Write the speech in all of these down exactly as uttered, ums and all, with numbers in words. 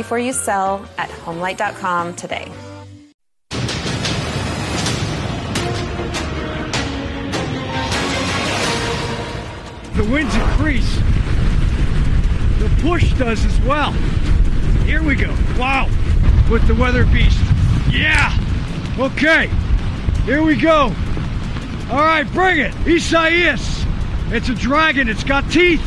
before you sell at homelight dot com today. The winds increase. The push does as well. Here we go. Wow. With the weather beast. Yeah. Okay. Here we go. All right, bring it. Isaias. It's a dragon. It's got teeth.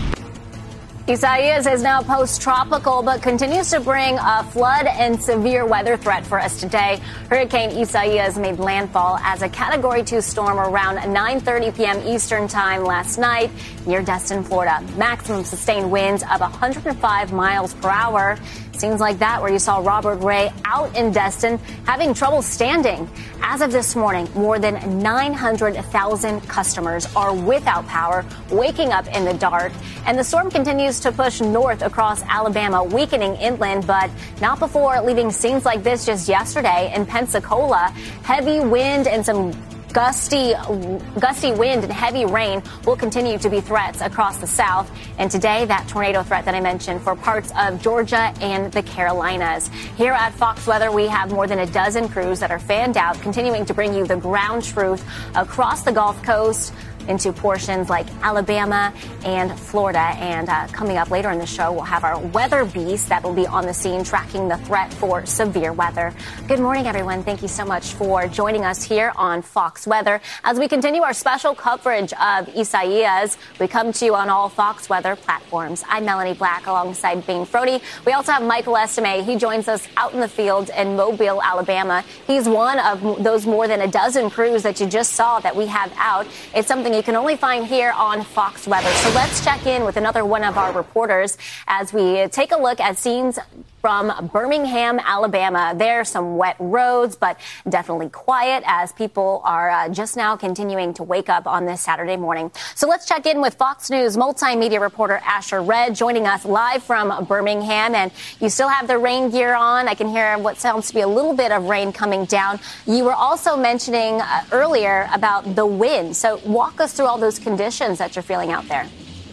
Isaias is now post-tropical, but continues to bring a flood and severe weather threat for us today. Hurricane Isaias made landfall as a Category two storm around nine thirty p.m. Eastern time last night near Destin, Florida. Maximum sustained winds of one hundred five miles per hour. Seems like that where you saw Robert Ray out in Destin having trouble standing. As of this morning, more than nine hundred thousand customers are without power, waking up in the dark. And the storm continues to push north across Alabama, weakening inland, but not before leaving scenes like this just yesterday in Pensacola. Heavy wind and some Gusty, gusty wind and heavy rain will continue to be threats across the South. And today, that tornado threat that I mentioned for parts of Georgia and the Carolinas. Here at Fox Weather, we have more than a dozen crews that are fanned out, continuing to bring you the ground truth across the Gulf Coast into portions like Alabama and Florida. And uh, coming up later in the show, we'll have our weather beast that will be on the scene tracking the threat for severe weather. Good morning, everyone. Thank you so much for joining us here on Fox Weather. As we continue our special coverage of Isaias, we come to you on all Fox Weather platforms. I'm Melanie Black alongside Bane Frody. We also have Michael Estime. He joins us out in the field in Mobile, Alabama. He's one of those more than a dozen crews that you just saw that we have out. It's something you can only find here on Fox Weather. So let's check in with another one of our reporters as we take a look at scenes from Birmingham, Alabama. There are some wet roads, but definitely quiet as people are uh, just now continuing to wake up on this Saturday morning. So let's check in with Fox News multimedia reporter Asher Red joining us live from Birmingham. And you still have the rain gear on. I can hear what sounds to be a little bit of rain coming down. You were also mentioning uh, earlier about the wind. So walk us through all those conditions that you're feeling out there.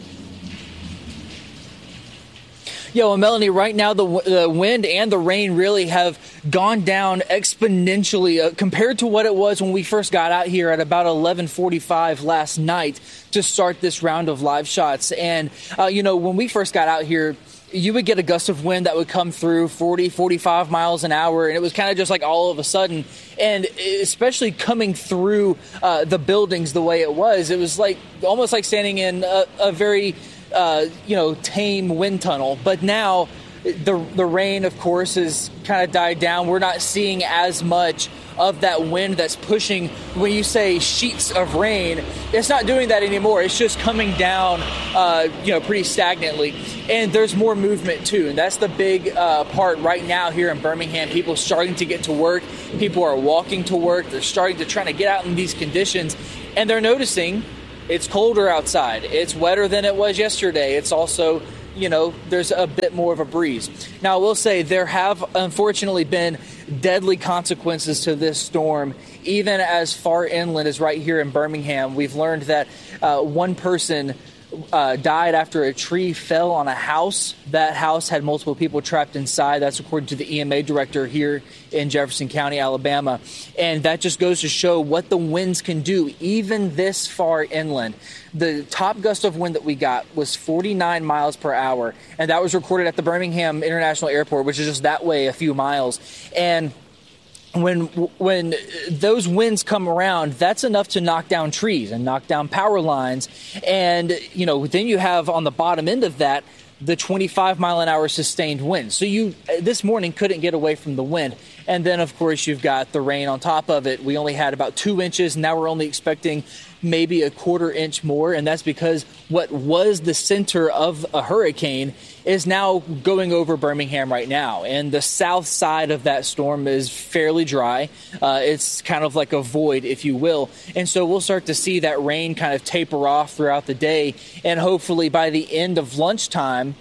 Yeah, well, Melanie, right now the, the wind and the rain really have gone down exponentially uh, compared to what it was when we first got out here at about eleven forty-five last night to start this round of live shots. And, uh, you know, when we first got out here, you would get a gust of wind that would come through forty, forty-five miles an hour. And it was kind of just like all of a sudden. And especially coming through uh, the buildings the way it was, it was like almost like standing in a, a very Uh, you know, tame wind tunnel. But now the the rain, of course, has kind of died down. We're not seeing as much of that wind that's pushing. When you say sheets of rain, it's not doing that anymore. It's just coming down, uh, you know, pretty stagnantly. And there's more movement, too. And that's the big uh, part right now here in Birmingham. People starting to get to work. People are walking to work. They're starting to try to get out in these conditions. And they're noticing it's colder outside. It's wetter than it was yesterday. It's also, you know, there's a bit more of a breeze. Now, I will say there have unfortunately been deadly consequences to this storm, even as far inland as right here in Birmingham. We've learned that uh, one person Uh, died after a tree fell on a house. That house had multiple people trapped inside. That's according to the E M A director here in Jefferson County, Alabama. And that just goes to show what the winds can do, even this far inland. The top gust of wind that we got was forty-nine miles per hour, and that was recorded at the Birmingham International Airport, which is just that way a few miles. And When when those winds come around, that's enough to knock down trees and knock down power lines. And, you know, then you have on the bottom end of that, the twenty-five mile an hour sustained wind. So you this morning couldn't get away from the wind. And then, of course, you've got the rain on top of it. We only had about two inches. Now we're only expecting maybe a quarter inch more. And that's because what was the center of a hurricane is now going over Birmingham right now. And the south side of that storm is fairly dry. Uh, it's kind of like a void, if you will. And so we'll start to see that rain kind of taper off throughout the day. And hopefully by the end of lunchtime,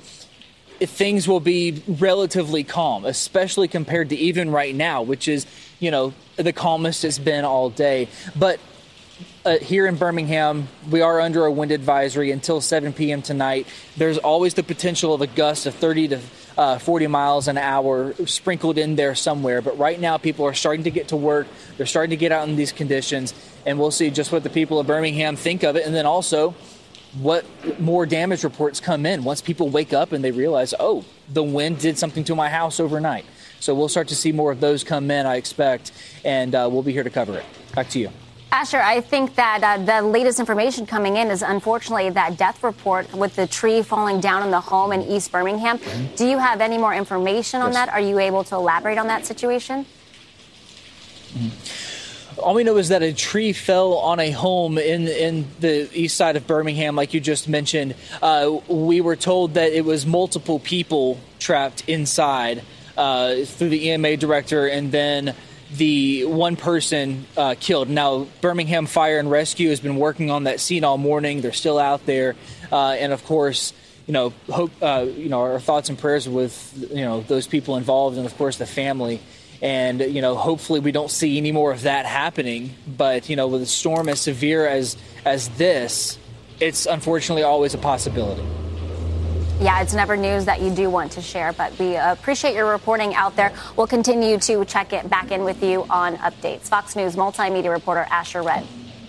things will be relatively calm, especially compared to even right now, which is, you know, the calmest it's been all day. But uh, here in Birmingham, we are under a wind advisory until seven p.m. tonight. There's always the potential of a gust of thirty to uh, forty miles an hour sprinkled in there somewhere. But right now, people are starting to get to work. They're starting to get out in these conditions, and we'll see just what the people of Birmingham think of it. And then also what more damage reports come in once people wake up and they realize, oh, the wind did something to my house overnight. So we'll start to see more of those come in, I expect, and uh, we'll be here to cover it. Back to you. Asher, I think that uh, the latest information coming in is unfortunately that death report with the tree falling down on the home in East Birmingham. Mm-hmm. Do you have any more information on yes. that? Are you able to elaborate on that situation? Mm-hmm. All we know is that a tree fell on a home in, in the east side of Birmingham, like you just mentioned. Uh, we were told that it was multiple people trapped inside uh, through the E M A director, and then the one person uh, killed. Now, Birmingham Fire and Rescue has been working on that scene all morning. They're still out there. Uh, and, of course, you know, hope, uh, you know, our thoughts and prayers with, you know, those people involved and, of course, the family. And, you know, hopefully we don't see any more of that happening. But, you know, with a storm as severe as as this, it's unfortunately always a possibility. Yeah, it's never news that you do want to share, but we appreciate your reporting out there. We'll continue to check it back in with you on updates. Fox News multimedia reporter Asher Redd.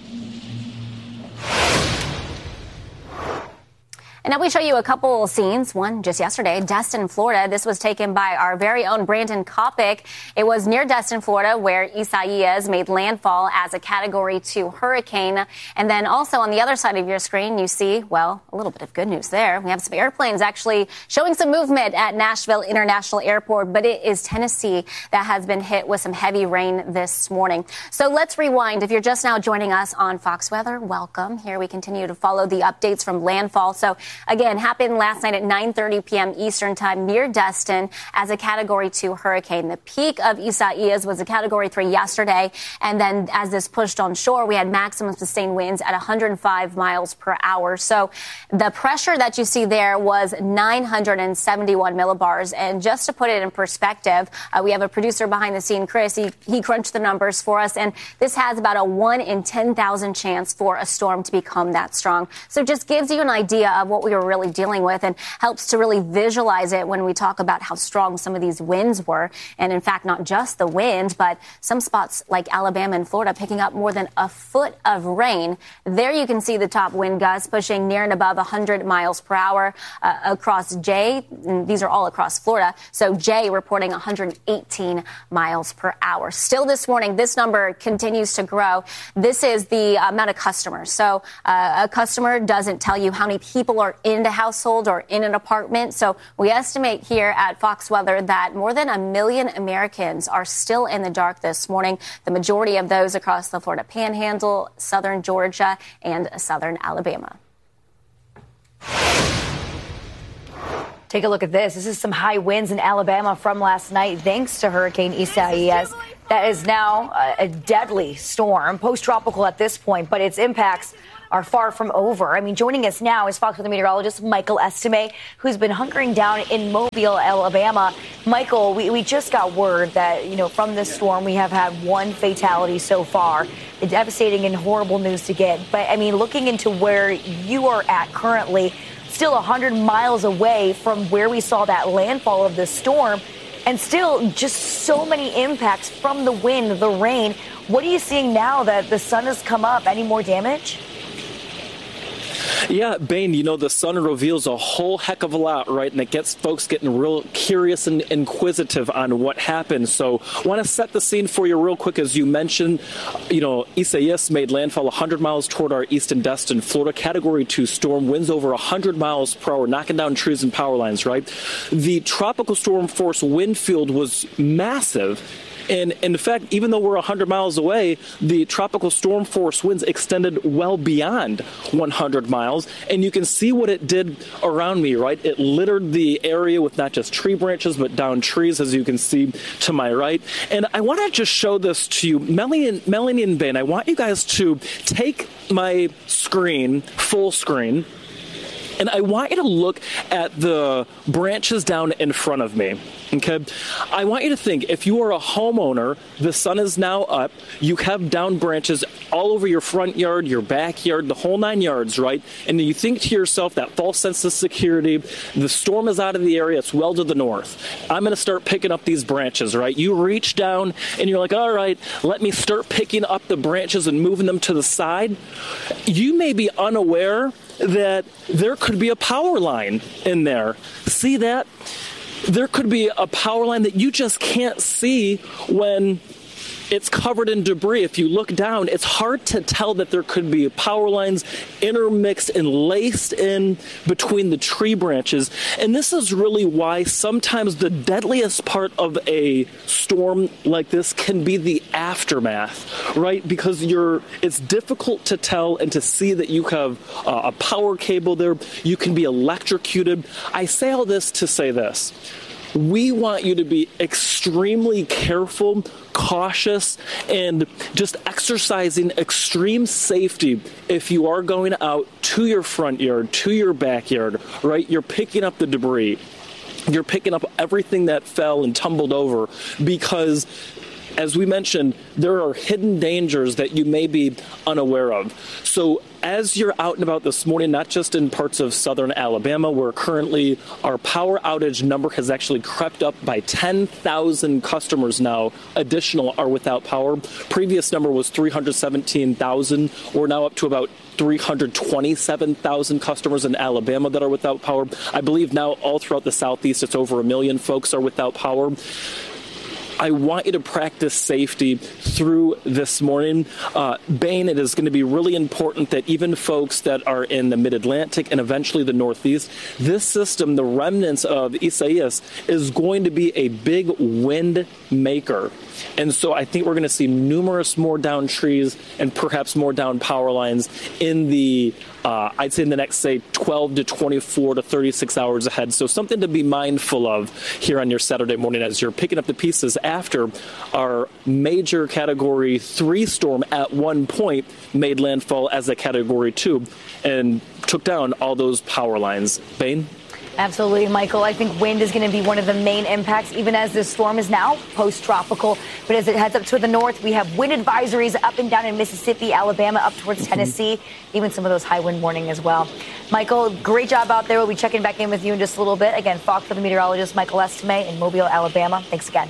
And now we show you a couple scenes, one just yesterday, Destin, Florida. This was taken by our very own Brandon Kopic. It was near Destin, Florida, where Isaias made landfall as a Category two hurricane. And then also on the other side of your screen, you see, well, a little bit of good news there. We have some airplanes actually showing some movement at Nashville International Airport, but it is Tennessee that has been hit with some heavy rain this morning. So let's rewind. If you're just now joining us on Fox Weather, welcome. Here we continue to follow the updates from landfall. So again, happened last night at nine thirty p.m. Eastern time near Destin as a Category two hurricane. The peak of Isaias was a Category three yesterday. And then as this pushed on shore, we had maximum sustained winds at one hundred five miles per hour. So the pressure that you see there was nine hundred seventy-one millibars. And just to put it in perspective, uh, we have a producer behind the scene, Chris. He, he crunched the numbers for us. And this has about a one in ten thousand chance for a storm to become that strong. So just gives you an idea of what we were really dealing with and helps to really visualize it when we talk about how strong some of these winds were. And in fact, not just the wind, but some spots like Alabama and Florida picking up more than a foot of rain. There you can see the top wind gusts pushing near and above one hundred miles per hour uh, across Jay. And these are all across Florida. So Jay reporting one hundred eighteen miles per hour. Still this morning, this number continues to grow. This is the amount of customers. So uh, a customer doesn't tell you how many people are in the household or in an apartment. So we estimate here at Fox Weather that more than a million Americans are still in the dark this morning. The majority of those across the Florida Panhandle, southern Georgia, and southern Alabama. Take a look at this. This is some high winds in Alabama from last night, thanks to Hurricane Isaias. That is now a deadly storm, post-tropical at this point, but its impacts are far from over. I mean, joining us now is Fox Weather meteorologist Michael Estime, who's been hunkering down in Mobile, Alabama. Michael, we, we just got word that, you know, from this storm, we have had one fatality so far. Devastating and horrible news to get. But, I mean, looking into where you are at currently, still one hundred miles away from where we saw that landfall of the storm, and still just so many impacts from the wind, the rain. What are you seeing now that the sun has come up? Any more damage? Yeah, Bain, you know, the sun reveals a whole heck of a lot, right? And it gets folks getting real curious and inquisitive on what happened. So I want to set the scene for you real quick. As you mentioned, you know, Isaias made landfall one hundred miles toward our east in Destin, Florida. Category two storm, winds over one hundred miles per hour, knocking down trees and power lines, right? The tropical storm force wind field was massive. And in fact, even though we're one hundred miles away, the tropical storm force winds extended well beyond one hundred miles. And you can see what it did around me, right? It littered the area with not just tree branches, but down trees, as you can see to my right. And I want to just show this to you. Melanie and, Melanie and Ben, I want you guys to take my screen, full screen, and I want you to look at the branches down in front of me, okay? I want you to think, if you are a homeowner, the sun is now up, you have down branches all over your front yard, your backyard, the whole nine yards, right? And you think to yourself, that false sense of security, the storm is out of the area, it's well to the north. I'm going to start picking up these branches, right? You reach down and you're like, all right, let me start picking up the branches and moving them to the side. You may be unaware that there could be a power line in there. See that? There could be a power line that you just can't see when it's covered in debris. If you look down, it's hard to tell that there could be power lines intermixed and laced in between the tree branches. And this is really why sometimes the deadliest part of a storm like this can be the aftermath, right? Because you're, it's difficult to tell and to see that you have uh, a power cable there. You can be electrocuted. I say all this to say this. We want you to be extremely careful, cautious, and just exercising extreme safety if you are going out to your front yard, to your backyard, right? You're picking up the debris. You're picking up everything that fell and tumbled over because, as we mentioned, there are hidden dangers that you may be unaware of. So as you're out and about this morning, not just in parts of southern Alabama, where currently our power outage number has actually crept up by ten thousand customers now, additional are without power. Previous number was three hundred seventeen thousand. We're now up to about three hundred twenty-seven thousand customers in Alabama that are without power. I believe now all throughout the Southeast, it's over a million folks are without power. I want you to practice safety through this morning. Uh, Bain, it is going to be really important that even folks that are in the mid-Atlantic and eventually the Northeast, this system, the remnants of Isaias, is going to be a big wind maker. And so I think we're going to see numerous more down trees and perhaps more down power lines in the, uh, I'd say in the next, say, twelve to twenty-four to thirty-six hours ahead. So something to be mindful of here on your Saturday morning as you're picking up the pieces after our major Category three storm at one point made landfall as a Category two and took down all those power lines. Bain? Absolutely, Michael. I think wind is going to be one of the main impacts, even as this storm is now post-tropical. But as it heads up to the north, we have wind advisories up and down in Mississippi, Alabama, up towards Tennessee, even some of those high wind warning as well. Michael, great job out there. We'll be checking back in with you in just a little bit. Again, Fox for the meteorologist Michael Estime in Mobile, Alabama. Thanks again.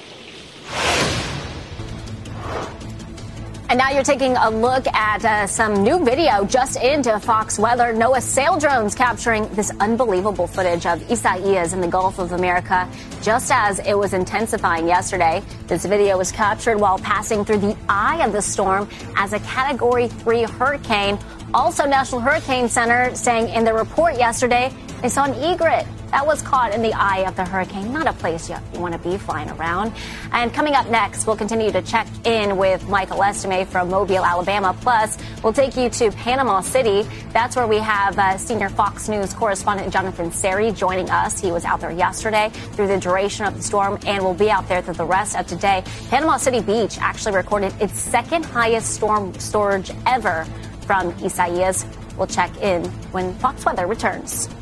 And now you're taking a look at uh, some new video just into Fox Weather. NOAA sail drones capturing this unbelievable footage of Isaias in the Gulf of America just as it was intensifying yesterday. This video was captured while passing through the eye of the storm as a Category three hurricane. Also, National Hurricane Center saying in the report yesterday they saw an egret that was caught in the eye of the hurricane. Not a place you, you want to be flying around. And coming up next, we'll continue to check in with Michael Estime from Mobile, Alabama. Plus, we'll take you to Panama City. That's where we have uh, senior Fox News correspondent Jonathan Seri joining us. He was out there yesterday through the duration of the storm and will be out there through the rest of today. Panama City Beach actually recorded its second highest storm storage ever from Isaias. We'll check in when Fox Weather returns.